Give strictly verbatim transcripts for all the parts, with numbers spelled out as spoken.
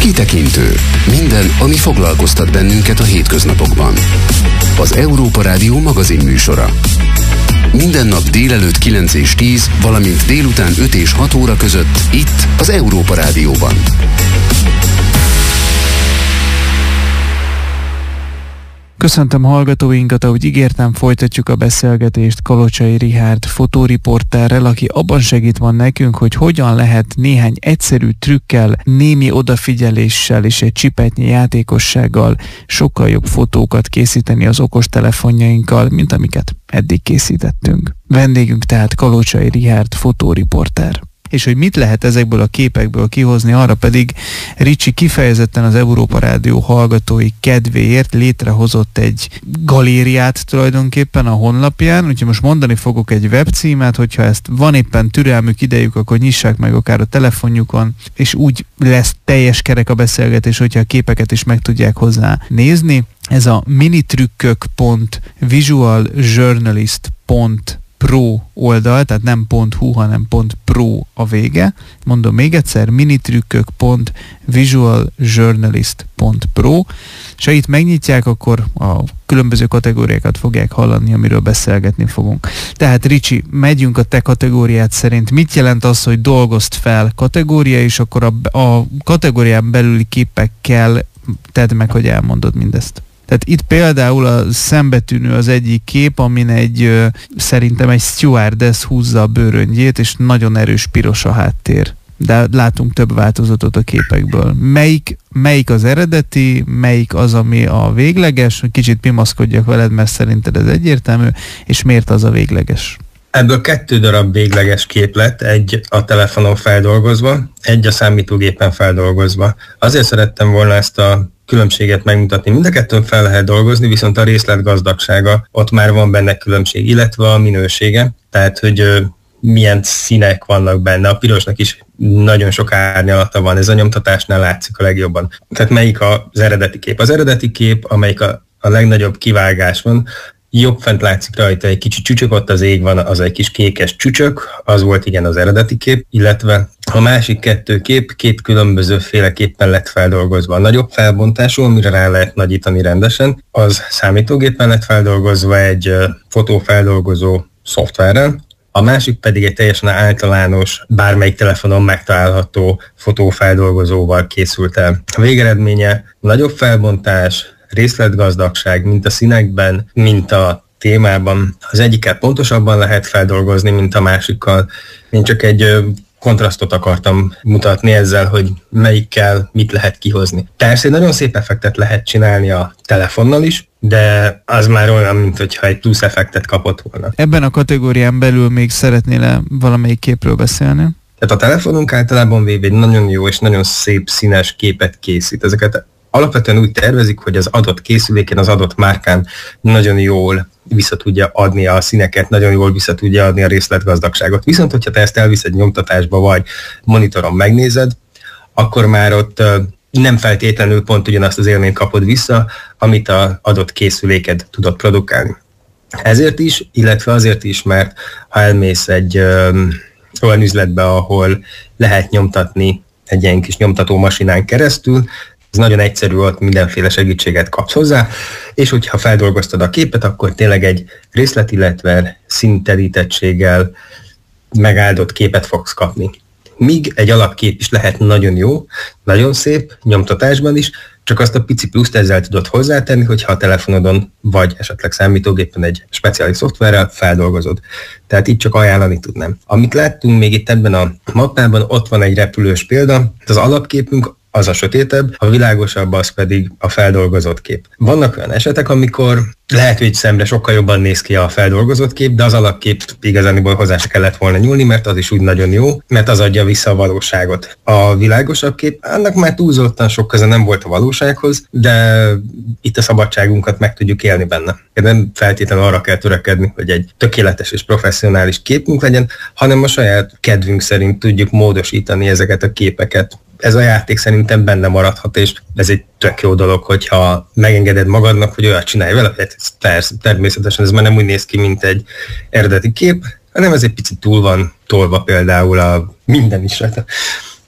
Kitekintő. Minden, ami foglalkoztat bennünket a hétköznapokban. Az Európa Rádió magazin műsora. Minden nap délelőtt kilenc és tíz, valamint délután öt és hat óra között itt az Európa Rádióban. Köszöntöm hallgatóinkat, ahogy ígértem, folytatjuk a beszélgetést Kalocsai Richárd fotóriporterrel, aki abban segít van nekünk, hogy hogyan lehet néhány egyszerű trükkel, némi odafigyeléssel és egy csipetnyi játékossággal sokkal jobb fotókat készíteni az okostelefonjainkkal, mint amiket eddig készítettünk. Vendégünk tehát Kalocsai Richárd fotóriporter. És hogy mit lehet ezekből a képekből kihozni, arra pedig Ricsi kifejezetten az Európa Rádió hallgatói kedvéért létrehozott egy galériát tulajdonképpen a honlapján, úgyhogy most mondani fogok egy webcímet, hogyha ezt van éppen türelmük, idejük, akkor nyissák meg akár a telefonjukon, és úgy lesz teljes kerek a beszélgetés, hogyha a képeket is meg tudják hozzá nézni. Ez a minitrükkök pont visualjournalist pont pro oldal, tehát nem .hu, hanem .pro a vége. Mondom még egyszer, minitrükkök pont visualjournalist pont pro, és ha itt megnyitják, akkor a különböző kategóriákat fogják hallani, amiről beszélgetni fogunk. Tehát Ricsi, megyünk a te kategóriát szerint. Mit jelent az, hogy dolgozd fel kategória, és akkor a, a kategórián belüli képekkel tedd meg, hogy elmondod mindezt? Tehát itt például a szembetűnő az egyik kép, amin egy, szerintem egy stewardess húzza a bőröngyét, és nagyon erős piros a háttér. De látunk több változatot a képekből. Melyik, melyik az eredeti, melyik az, ami a végleges? Kicsit pimaszkodjak veled, mert szerinted ez egyértelmű, és miért az a végleges? Ebből kettő darab végleges kép lett, egy a telefonon feldolgozva, egy a számítógépen feldolgozva. Azért szerettem volna ezt a különbséget megmutatni. Mind a kettőn fel lehet dolgozni, viszont a részletgazdagsága, ott már van benne különbség, illetve a minősége, tehát hogy ö, milyen színek vannak benne. A pirosnak is nagyon sok árnyalata van, ez a nyomtatásnál látszik a legjobban. Tehát melyik az eredeti kép? Az eredeti kép, amelyik a, a legnagyobb kivágás van, jobb fent látszik rajta egy kicsi csücsök, ott az ég van, az egy kis kékes csücsök, az volt igen az eredeti kép, illetve a másik kettő kép két különböző féleképpen lett feldolgozva. A nagyobb felbontású, amire rá lehet nagyítani rendesen, az számítógépen lett feldolgozva egy fotófeldolgozó szoftverrel, a másik pedig egy teljesen általános, bármelyik telefonon megtalálható fotófeldolgozóval készült el. A végeredménye nagyobb felbontás, részletgazdagság, mint a színekben, mint a témában. Az egyikkel pontosabban lehet feldolgozni, mint a másikkal. Én csak egy kontrasztot akartam mutatni ezzel, hogy melyikkel mit lehet kihozni. Persze egy nagyon szép effektet lehet csinálni a telefonnal is, de az már olyan, mint hogyha egy plusz effektet kapott volna. Ebben a kategórián belül még szeretnél valamelyik képről beszélni? Tehát a telefonunk általában véve egy nagyon jó és nagyon szép színes képet készít. Ezeket alapvetően úgy tervezik, hogy az adott készüléken, az adott márkán nagyon jól vissza tudja adni a színeket, nagyon jól vissza tudja adni a részletgazdagságot. Viszont, hogyha te ezt elviszed nyomtatásba, vagy monitoron megnézed, akkor már ott nem feltétlenül pont ugyanazt az élményt kapod vissza, amit az adott készüléked tudott produkálni. Ezért is, illetve azért is, mert ha elmész egy ö, olyan üzletbe, ahol lehet nyomtatni egy ilyen kis nyomtató masinán keresztül, ez nagyon egyszerű, ott mindenféle segítséget kapsz hozzá, és hogyha feldolgoztad a képet, akkor tényleg egy részlet, illetve színterítettséggel megáldott képet fogsz kapni. Míg egy alapkép is lehet nagyon jó, nagyon szép, nyomtatásban is, csak azt a pici pluszt ezzel tudod hozzátenni, hogyha a telefonodon vagy esetleg számítógépen egy speciális szoftverrel feldolgozod. Tehát itt csak ajánlani tudnám. Amit láttunk még itt ebben a mappában, ott van egy repülős példa, az alapképünk az a sötétebb, a világosabb az pedig a feldolgozott kép. Vannak olyan esetek, amikor lehet, hogy szemre sokkal jobban néz ki a feldolgozott kép, de az alapkép igazániból hozzá se kellett volna nyúlni, mert az is úgy nagyon jó, mert az adja vissza a valóságot. A világosabb kép, annak már túlzottan sok köze nem volt a valósághoz, de itt a szabadságunkat meg tudjuk élni benne. Nem feltétlenül arra kell törekedni, hogy egy tökéletes és professzionális képünk legyen, hanem a saját kedvünk szerint tudjuk módosítani ezeket a képeket. Ez a játék szerintem benne maradhat, és ez egy tök jó dolog, hogyha megengeded magadnak, hogy olyat csinálj vele, persze, természetesen ez már nem úgy néz ki, mint egy eredeti kép, hanem ez egy picit túl van tolva például a minden is rajta.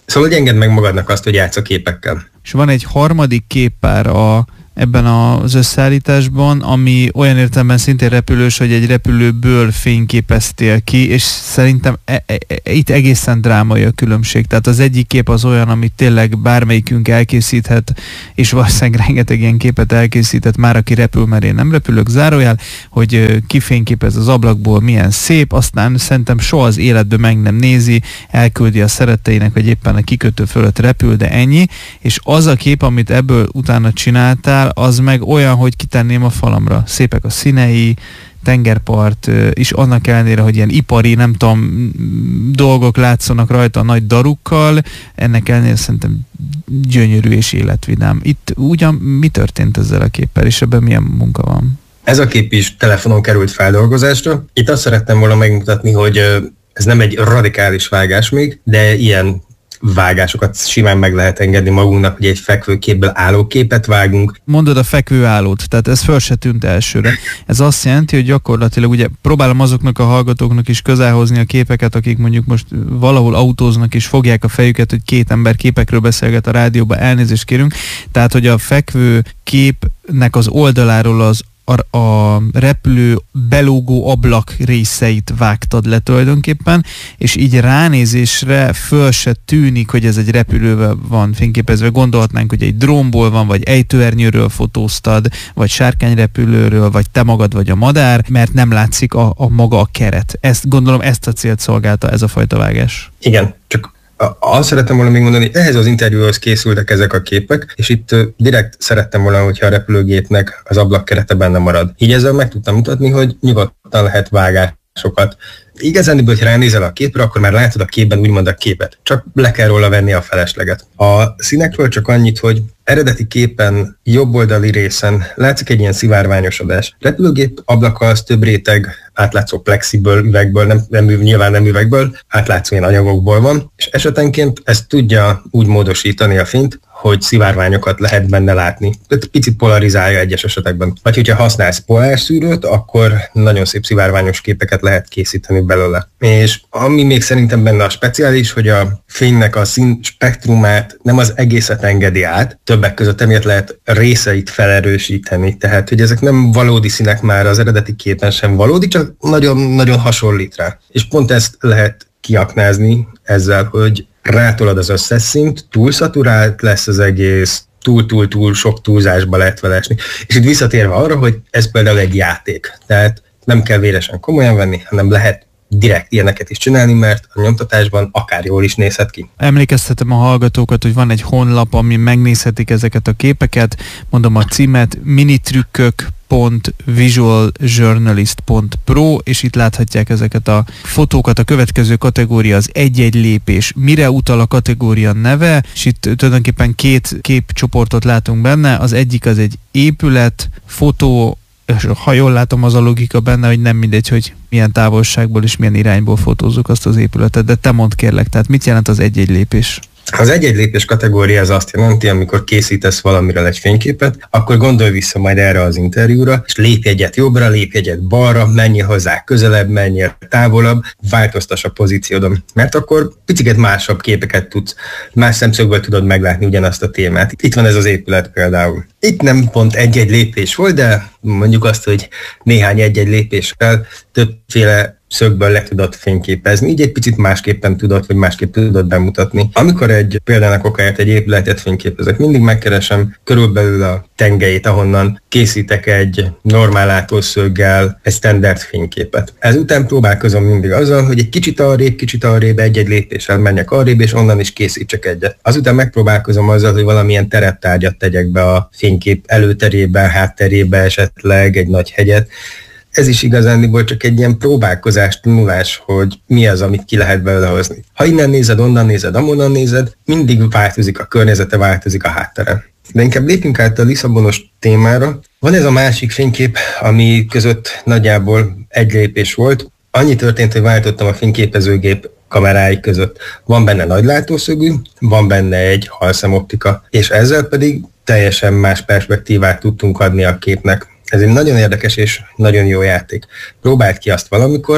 Szóval, hogy engedd meg magadnak azt, hogy játsz a képekkel. És van egy harmadik képpár a ebben az összeállításban, ami olyan értelemben szintén repülős, hogy egy repülőből fényképeztél ki, és szerintem e- e- e- itt egészen drámai a különbség. Tehát az egyik kép az olyan, amit tényleg bármelyikünk elkészíthet, és valószínűleg rengeteg ilyen képet elkészített már, aki repül, mert én nem repülök, zárójel, hogy kifényképez az ablakból, milyen szép, aztán szerintem soha az életben meg nem nézi, elküldi a szeretteinek, hogy éppen a kikötő fölött repül, de ennyi, és az a kép, amit ebből utána csináltál, az meg olyan, hogy kitenném a falamra. Szépek a színei, tengerpart, és annak ellenére, hogy ilyen ipari, nem tudom, dolgok látszanak rajta a nagy darukkal, ennek ellenére szerintem gyönyörű és életvidám. Itt ugyan mi történt ezzel a képpel, és ebben milyen munka van? Ez a kép is telefonon került feldolgozásra. Itt azt szerettem volna megmutatni, hogy ez nem egy radikális vágás még, de ilyen vágásokat simán meg lehet engedni magunknak, hogy egy fekvőképből álló képet vágunk. Mondod a fekvőállót, tehát ez föl se tűnt elsőre. Ez azt jelenti, hogy gyakorlatilag ugye próbálom azoknak a hallgatóknak is közelhozni a képeket, akik mondjuk most valahol autóznak és fogják a fejüket, hogy két ember képekről beszélget a rádióban, elnézést kérünk. Tehát, hogy a fekvő képnek az oldaláról az A, a repülő belógó ablak részeit vágtad le tulajdonképpen, és így ránézésre föl se tűnik, hogy ez egy repülővel van fényképezve. Gondolhatnánk, hogy egy drónból van, vagy ejtőernyőről fotóztad, vagy sárkányrepülőről, vagy te magad, vagy a madár, mert nem látszik a, a maga a keret. Ezt gondolom, ezt a célt szolgálta ez a fajta vágás. Igen, csak azt szerettem volna még mondani, hogy ehhez az interjúhoz készültek ezek a képek, és itt direkt szerettem volna, hogyha a repülőgépnek az ablakkerete benne marad. Így ezzel meg tudtam mutatni, hogy nyugodtan lehet vágásokat. Igazán, hogy ránézel a képre, akkor már látod a képben úgymond a képet. Csak le kell róla venni a felesleget. A színekről csak annyit, hogy eredeti képen jobboldali részen látszik egy ilyen szivárványosodás. Repülőgép ablaka az több réteg átlátszó plexiből, üvegből, nem, nem, nyilván nem üvegből, átlátszó ilyen anyagokból van, és esetenként ezt tudja úgy módosítani a fényt, hogy szivárványokat lehet benne látni. Tehát picit polarizálja egyes esetekben. Vagy hogyha használsz polárszűrőt, akkor nagyon szép szivárványos képeket lehet készíteni belőle. És ami még szerintem benne a speciális, hogy a fénynek a szín spektrumát nem az egészet engedi át, többek között emiatt lehet részeit felerősíteni. Tehát, hogy ezek nem valódi színek már az eredeti képen sem valódi, csak nagyon-nagyon hasonlít rá. És pont ezt lehet kiaknázni ezzel, hogy rátolod az összes szint, túl szaturált lesz az egész, túl-túl-túl sok túlzásba lehet vele esni. És itt visszatérve arra, hogy ez például egy játék. Tehát nem kell véresen komolyan venni, hanem lehet direkt ilyeneket is csinálni, mert a nyomtatásban akár jól is nézhet ki. Emlékeztetem a hallgatókat, hogy van egy honlap, ami megnézhetik ezeket a képeket. Mondom a címet, minitrükkök pont visual journalist pont pro, és itt láthatják ezeket a fotókat. A következő kategória az egy-egy lépés. Mire utal a kategória neve, és itt tulajdonképpen két képcsoportot látunk benne. Az egyik az egy épület, fotó, és ha jól látom, az a logika benne, hogy nem mindegy, hogy milyen távolságból és milyen irányból fotózzuk azt az épületet, de te mondd kérlek, tehát mit jelent az egy-egy lépés? Az egy-egy lépés kategória az azt jelenti, amikor készítesz valamiről egy fényképet, akkor gondolj vissza majd erre az interjúra, és lépj egyet jobbra, lépj egyet balra, menjél hozzá közelebb, menjél távolabb, változtass a pozíciódon, mert akkor picit másabb képeket tudsz, más szemszögből tudod meglátni ugyanazt a témát. Itt van ez az épület például. Itt nem pont egy-egy lépés volt, de mondjuk azt, hogy néhány egy-egy lépéssel többféle szögből le tudod fényképezni, így egy picit másképpen tudod, vagy másképp tudod bemutatni. Amikor egy példának okáért egy épületet fényképezek, mindig megkeresem körülbelül a tengelyét, ahonnan készítek egy normál látószöggel egy standard fényképet. Ezután próbálkozom mindig azzal, hogy egy kicsit arrébb, kicsit arrébb, egy-egy lépéssel menjek arrébb, és onnan is készítsek egyet. Azután megpróbálkozom azzal, hogy valamilyen tereptárgyat tegyek be a fénykép előterébe, hátterébe, esetleg egy nagy hegyet. Ez is igazándiból csak egy ilyen próbálkozás, tanulás, hogy mi az, amit ki lehet belőle hozni. Ha innen nézed, onnan nézed, amonnan nézed, mindig változik a környezete, változik a háttere. De inkább lépjünk át a Lisszabonos témára. Van ez a másik fénykép, ami között nagyjából egy lépés volt. Annyi történt, hogy váltottam a fényképezőgép kamerái között. Van benne nagy látószögű, van benne egy halszemoptika, és ezzel pedig teljesen más perspektívát tudtunk adni a képnek. Ez egy nagyon érdekes és nagyon jó játék. Próbáld ki azt valamikor,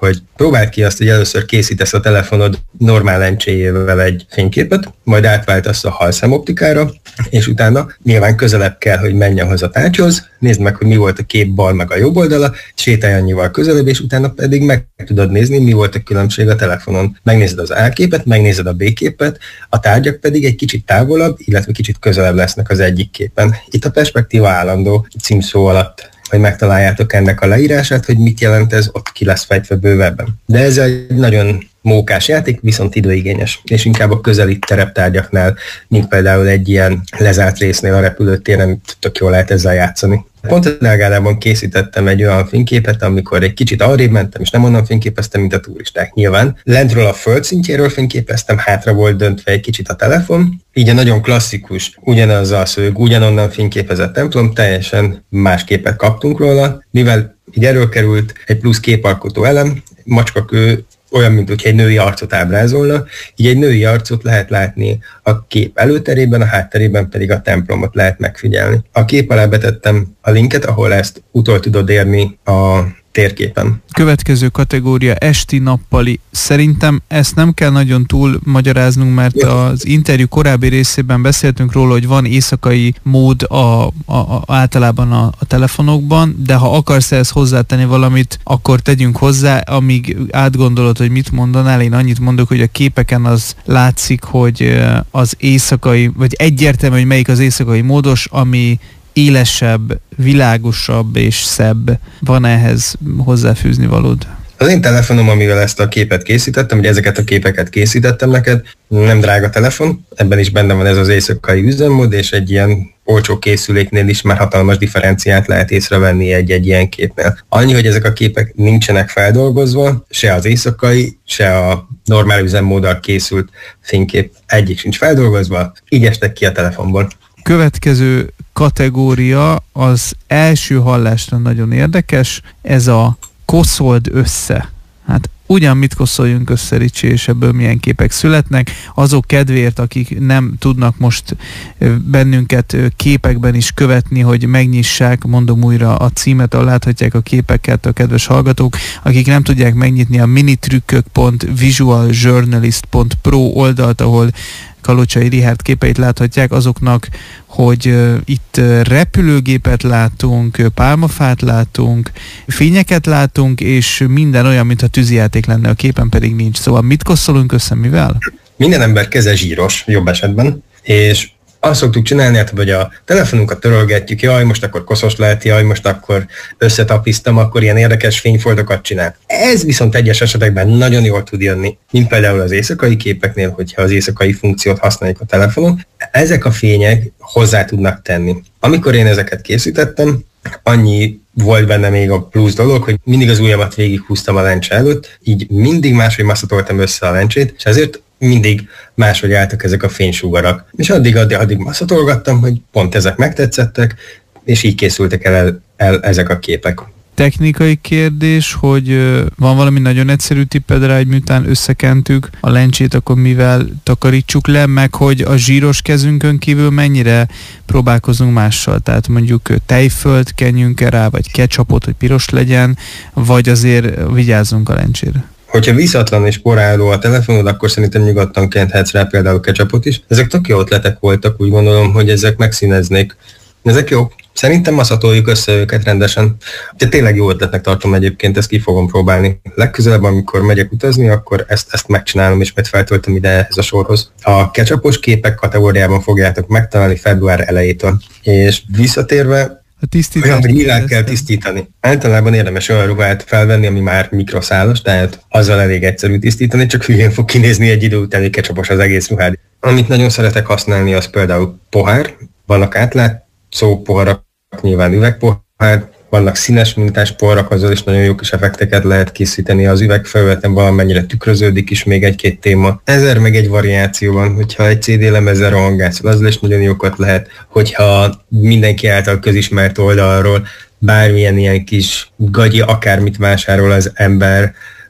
hogy próbáld ki azt, hogy először készítesz a telefonod normál lencséjével egy fényképet, majd átváltasz a halszemoptikára, és utána nyilván közelebb kell, hogy menjen hozzá a tárgyhoz, nézd meg, hogy mi volt a kép bal meg a jobb oldala, sétálj annyival közelebb, és utána pedig meg tudod nézni, mi volt a különbség a telefonon. Megnézed az A képet, megnézed a B képet, a tárgyak pedig egy kicsit távolabb, illetve kicsit közelebb lesznek az egyik képen. Itt a perspektíva állandó címszó alatt, hogy megtaláljátok ennek a leírását, hogy mit jelent ez, ott ki lesz fejtve bővebben. De ez egy nagyon mókás játék, viszont időigényes, és inkább a közeli tereptárgyaknál, mint például egy ilyen lezárt résznél a repülőtéren tök jól lehet ezzel játszani. Pont a Delgádában készítettem egy olyan fényképet, amikor egy kicsit arrébb mentem, és nem onnan fényképeztem, mint a turisták nyilván. Lentről a földszintjéről fényképeztem, hátra volt döntve egy kicsit a telefon, így a nagyon klasszikus, ugyanaz a szög, ugyanonnan fényképezett templom, teljesen más képet kaptunk róla, mivel így erről került egy plusz képalkotó elem, macskakő, olyan, mint hogy egy női arcot ábrázolna, így egy női arcot lehet látni a kép előterében, a hátterében pedig a templomot lehet megfigyelni. A kép alá betettem a linket, ahol ezt utol tudod érni a térképen. Következő kategória esti-nappali. Szerintem ezt nem kell nagyon túl magyaráznunk, mert az interjú korábbi részében beszéltünk róla, hogy van éjszakai mód a, a, a, általában a, a telefonokban, de ha akarsz ehhez hozzátenni valamit, akkor tegyünk hozzá, amíg átgondolod, hogy mit mondanál. Én annyit mondok, hogy a képeken az látszik, hogy az éjszakai, vagy egyértelmű, hogy melyik az éjszakai módos, ami élesebb, világosabb és szebb. Van ehhez hozzáfűzni valód? Az én telefonom, amivel ezt a képet készítettem, ugye ezeket a képeket készítettem neked, nem drága telefon, ebben is benne van ez az éjszakai üzemmód, és egy ilyen olcsó készüléknél is már hatalmas differenciát lehet észrevenni egy-egy ilyen képnél. Annyi, hogy ezek a képek nincsenek feldolgozva, se az éjszakai, se a normál üzemmóddal készült fénykép egyik sincs feldolgozva, így estek ki a telefonból. Következő kategória az első hallásra nagyon érdekes, ez a koszold össze. Hát ugyan mit koszoljunk össze, Ricsi, és ebből milyen képek születnek. Azok kedvéért, akik nem tudnak most bennünket képekben is követni, hogy megnyissák, mondom újra a címet, ahol láthatják a képeket a kedves hallgatók, akik nem tudják megnyitni a minitrükkök pont visual journalist pont pro oldalt, ahol Kalocsai Richárd képeit láthatják, azoknak, hogy uh, itt uh, repülőgépet látunk, uh, pálmafát látunk, fényeket látunk, és minden olyan, mintha tűzijáték lenne, a képen pedig nincs. Szóval mit kosszolunk össze, mivel? Minden ember keze zsíros, jobb esetben, és azt szoktuk csinálni, hát, hogy a telefonunkat törölgetjük, jaj, most akkor koszos lehet, jaj, most akkor összetapisztam, akkor ilyen érdekes fényfoltokat csinál. Ez viszont egyes esetekben nagyon jól tud jönni, mint például az éjszakai képeknél, hogyha az éjszakai funkciót használjuk a telefonon. Ezek a fények hozzá tudnak tenni. Amikor én ezeket készítettem, annyi volt benne még a plusz dolog, hogy mindig az ujjamat végighúztam a lencse előtt, így mindig máshogy masszatoltam össze a lencsét, és ezért mindig máshogy álltak ezek a fénysugarak. És addig, addig, addig masszatolgattam, hogy pont ezek megtetszettek, és így készültek el, el, el ezek a képek. Technikai kérdés, hogy van valami nagyon egyszerű tipped rá, hogy miután összekentük a lencsét, akkor mivel takarítsuk le, meg hogy a zsíros kezünkön kívül mennyire próbálkozunk mással, tehát mondjuk tejfölt kenjünk rá, vagy ketchupot, hogy piros legyen, vagy azért vigyázzunk a lencsére. Hogyha vízatlan és poráló a telefonod, akkor szerintem nyugodtan kenthetsz rá például ketchupot is. Ezek tök jó ötletek voltak, úgy gondolom, hogy ezek megszíneznék. Ezek jók. Szerintem masszatoljuk össze őket rendesen. De tényleg jó ötletnek tartom egyébként, ezt ki fogom próbálni. Legközelebb, amikor megyek utazni, akkor ezt, ezt megcsinálom, és majd feltöltöm ide ehhez a sorhoz. A ketchupos képek kategóriában fogjátok megtalálni február elejétől. És visszatérve, olyan, hogy nyilván kell tisztítani. Általában érdemes olyan ruhát felvenni, ami már mikroszálas, tehát azzal elég egyszerű tisztítani, csak hülyén fog kinézni egy idő után, hogy ketchupos az egész ruhád. Amit nagyon szeretek használni, az például pohár. Vannak átlátszó poharak, nyilván üvegpohár, vannak színes mintás poharak, azzal is nagyon jó kis effekteket lehet készíteni, az üvegfelületen valamennyire tükröződik is még egy-két téma. Ezer meg egy variáció van, hogyha egy cé dé lemezzel rohangálsz, azzal is nagyon jókat lehet, hogyha mindenki által közismert oldalról bármilyen ilyen kis gagyi akármit vásárol az ember,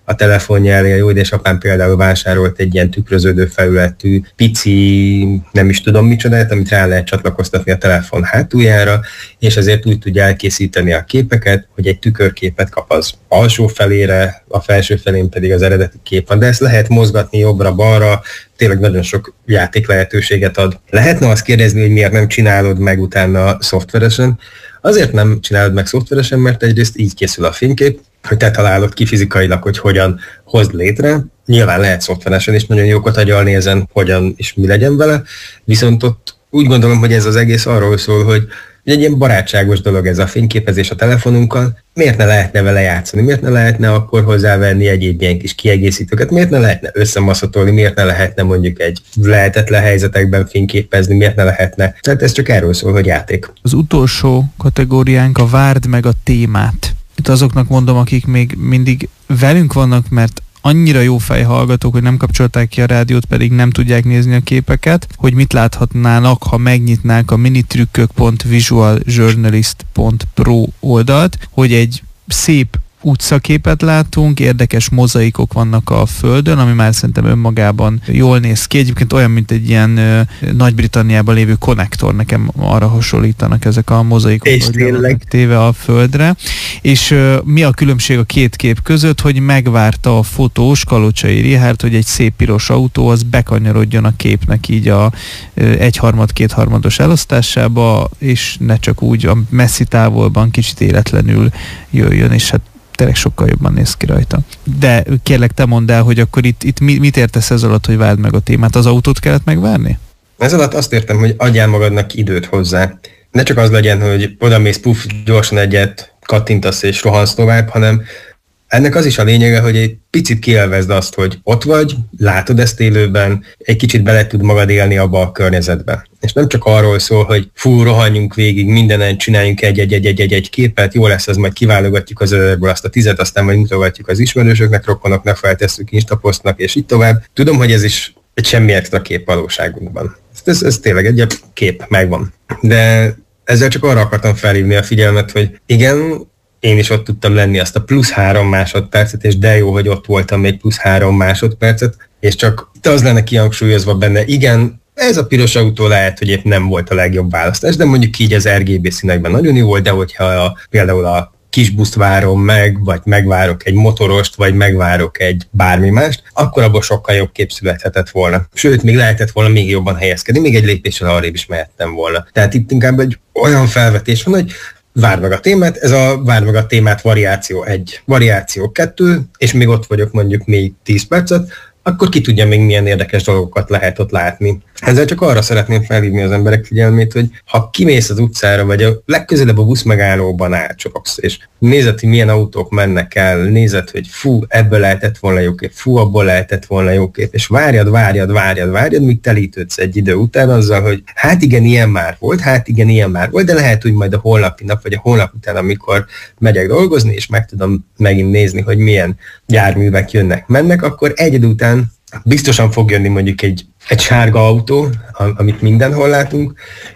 a telefonja elé. A jó édesapám például vásárolt egy ilyen tükröződő felületű, pici, nem is tudom micsodát, amit rá lehet csatlakoztatni a telefon hátuljára, és ezért úgy tudja elkészíteni a képeket, hogy egy tükörképet kap az alsó felére, a felső felén pedig az eredeti kép van. De ezt lehet mozgatni jobbra-balra, tényleg nagyon sok játék lehetőséget ad. Lehetne azt kérdezni, hogy miért nem csinálod meg utána szoftveresen? Azért nem csinálod meg szoftveresen, mert egyrészt így készül a fénykép, hogy te találod ki fizikailag, hogy hogyan hozd létre. Nyilván lehet szoftveresen is nagyon jókat agyalni ezen, hogyan és mi legyen vele, viszont ott úgy gondolom, hogy ez az egész arról szól, hogy egy ilyen barátságos dolog ez a fényképezés a telefonunkkal. Miért ne lehetne vele játszani? Miért ne lehetne akkor hozzávenni egyéb ilyen kis kiegészítőket? Miért ne lehetne összemaszatolni? Miért ne lehetne mondjuk egy lehetetlen helyzetekben fényképezni? Miért ne lehetne? Tehát ez csak erről szól, hogy játék. Az utolsó kategóriánk a várd meg a témát. Itt azoknak mondom, akik még mindig velünk vannak, mert annyira jó fejhallgatók, hogy nem kapcsolták ki a rádiót, pedig nem tudják nézni a képeket, hogy mit láthatnának, ha megnyitnák a minitrükkök pont visual journalist pont pro oldalt, hogy egy szép utcaképet látunk, érdekes mozaikok vannak a földön, ami már szerintem önmagában jól néz ki. Egyébként olyan, mint egy ilyen ö, Nagy-Britanniában lévő konnektor, nekem arra hasonlítanak ezek a mozaikok, és hogy tényleg téve a földre. És ö, mi a különbség a két kép között, hogy megvárta a fotós, Kalocsai Richárd, hogy egy szép piros autó az bekanyarodjon a képnek így a ö, egyharmad, kétharmados elosztásába, és ne csak úgy a messzi távolban kicsit életlenül jöjjön, és hát tényleg sokkal jobban néz ki rajta. De kérlek, te mondd el, hogy akkor itt, itt mit értesz ez alatt, hogy várd meg a témát? Az autót kellett megvárni? Ez alatt azt értem, hogy adjál magadnak időt hozzá. Ne csak az legyen, hogy odamész, puff, gyorsan egyet kattintasz és rohansz tovább, hanem ennek az is a lényege, hogy egy picit kielvezd azt, hogy ott vagy, látod ezt élőben, egy kicsit bele tud magad élni abba a környezetbe. És nem csak arról szól, hogy fú, rohanjunk végig, mindenen csináljunk egy-egy-egy-egy képet, jó lesz, az majd kiválogatjuk az örből azt a tizet, aztán majd mutogatjuk az ismerősöknek, rokonoknak, feltesszük Instapostnak, és így tovább. Tudom, hogy ez is egy semmi extra kép valóságunkban. Ez, ez tényleg egy kép, megvan. De ezzel csak arra akartam felhívni a figyelmet, hogy igen, én is ott tudtam lenni azt a plusz három másodpercet, és de jó, hogy ott voltam még plusz három másodpercet, és csak itt az lenne kihangsúlyozva benne, igen, ez a piros autó lehet, hogy épp nem volt a legjobb választás, de mondjuk így az er gé bé színekben nagyon jó volt, de hogyha a, például a kis buszt várom meg, vagy megvárok egy motorost, vagy megvárok egy bármi mást, akkor abból sokkal jobb kép születhetett volna. Sőt, még lehetett volna még jobban helyezkedni, még egy lépéssel arrébb is mehettem volna. Tehát itt inkább egy olyan felvetés van, hogy várd meg a témát, ez a várd meg a témát variáció egy, variáció kettő, és még ott vagyok mondjuk még tíz percet, akkor ki tudja még milyen érdekes dolgokat lehet ott látni. Ezzel csak arra szeretném felhívni az emberek figyelmét, hogy ha kimész az utcára, vagy a legközelebb a buszmegállóban átcsapsz, és nézed, hogy milyen autók mennek el, nézed, hogy fú, ebből lehetett volna jó kép, fú, abból lehetett volna jó kép, és várjad, várjad, várjad, várjad, míg telítődsz egy idő után azzal, hogy hát igen, ilyen már volt, hát igen, ilyen már volt, de lehet, hogy majd a holnapi nap, vagy a holnap után, amikor megyek dolgozni, és meg tudom megint nézni, hogy milyen járművek jönnek, mennek, akkor egy idő után biztosan fog jönni mondjuk egy, egy sárga autó, amit mindenhol látunk,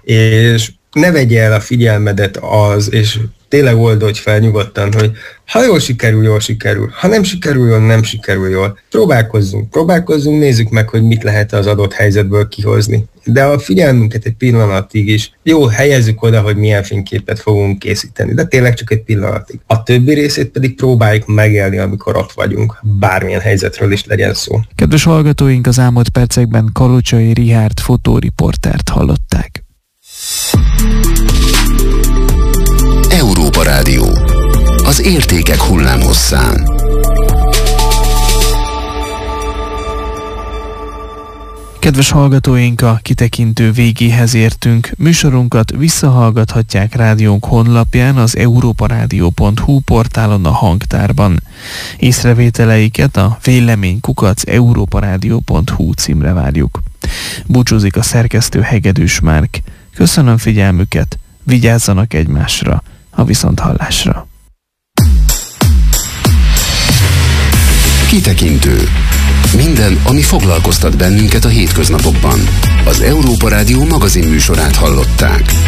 és ne vegye el a figyelmedet az, és tényleg oldodj fel nyugodtan, hogy ha jól sikerül, jól sikerül, ha nem sikerül jól, nem sikerül jól. Próbálkozzunk, próbálkozzunk, nézzük meg, hogy mit lehet az adott helyzetből kihozni. De a figyelmünket egy pillanatig is jó, helyezzük oda, hogy milyen fényképet fogunk készíteni, de tényleg csak egy pillanatig. A többi részét pedig próbáljuk megélni, amikor ott vagyunk, bármilyen helyzetről is legyen szó. Kedves hallgatóink, az elmúlt percekben Kalocsai Richárd fotóriportert hallották. Európa Rádió. Az értékek hullámhosszán. Kedves hallgatóink, a kitekintő végéhez értünk. Műsorunkat visszahallgathatják rádiónk honlapján, az európarádió pont hu portálon, a hangtárban. Észrevételeiket a vélemény kukac európarádió pont hu címre várjuk. Búcsúzik a szerkesztő Hegedűs Márk. Köszönöm figyelmüket, vigyázzanak egymásra, a viszonthallásra. Kitekintő. Minden, ami foglalkoztat bennünket a hétköznapokban. Az Európa Rádió magazin műsorát hallották.